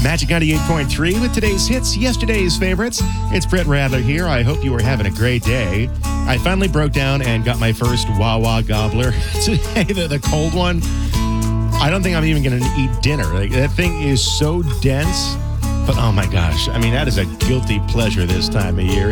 Magic 98.3 with today's hits, yesterday's favorites. It's Brett Radler here. I hope you are having a great day. I finally broke down and got my first Wawa gobbler today, the cold one. I don't think I'm even going to eat dinner. Like, that thing is so dense. But oh my gosh, I mean, that is a guilty pleasure this time of year.